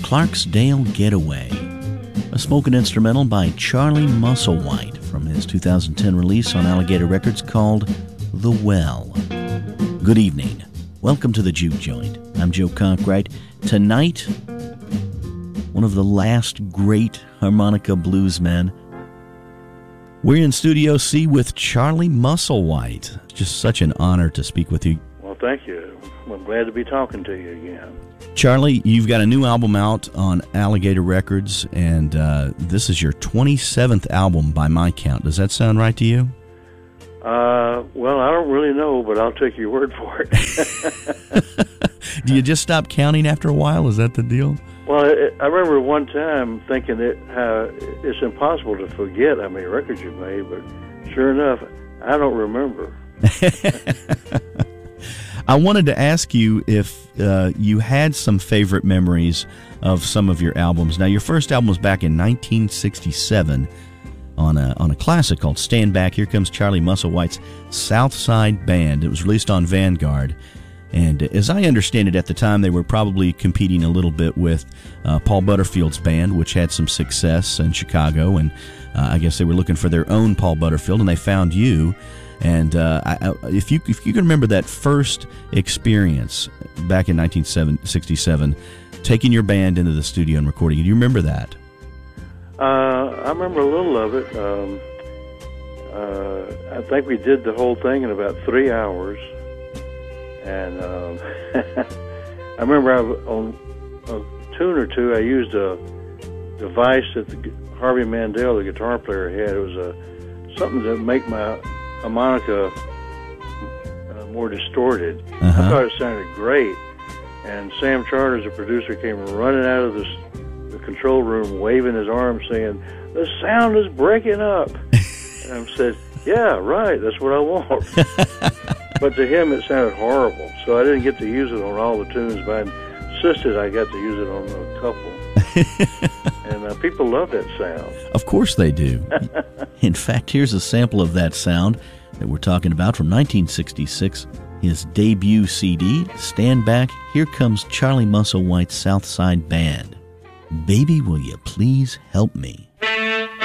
Clarksdale Getaway, a spoken instrumental by Charlie Musselwhite from his 2010 release on Alligator Records called The Well. Good evening. Welcome to the Juke Joint. I'm Joe Conkright. Tonight, one of the last great harmonica bluesmen. We're in Studio C with Charlie Musselwhite. It's just such an honor to speak with you. Well, thank you. I'm glad to be talking to you again. Charlie, you've got a new album out on Alligator Records, and this is your 27th album by my count. Does that sound right to you? Well, I don't really know, but I'll take your word for it. Do you just stop counting after a while? Is that the deal? Well, I remember one time thinking that it's impossible to forget how many records you've made, but sure enough, I don't remember. I wanted to ask you if you had some favorite memories of some of your albums. Now, your first album was back in 1967 on a classic called Stand Back, Here Comes Charlie Musselwhite's Southside Band. It was released on Vanguard. And as I understand it, at the time, they were probably competing a little bit with Paul Butterfield's band, which had some success in Chicago. And I guess they were looking for their own Paul Butterfield, and they found you. And if you can remember that first experience back in 1967, taking your band into the studio and recording, do you remember that? I remember a little of it. I think we did the whole thing in about 3 hours. And I remember on a tune or two, I used a device that Harvey Mandel, the guitar player, had. It was something to make my harmonica more distorted. I thought it sounded great. And Sam Charters, the producer, came running out of the control room, waving his arms, saying, "The sound is breaking up." And I said, "Yeah, right, that's what I want." But to him, it sounded horrible, so I didn't get to use it on all the tunes, but I insisted I got to use it on a couple. And people love that sound. Of course they do. In fact, here's a sample of that sound that we're talking about from 1966, his debut CD, Stand Back, Here Comes Charlie Musselwhite's Southside Band. Baby, will you please help me?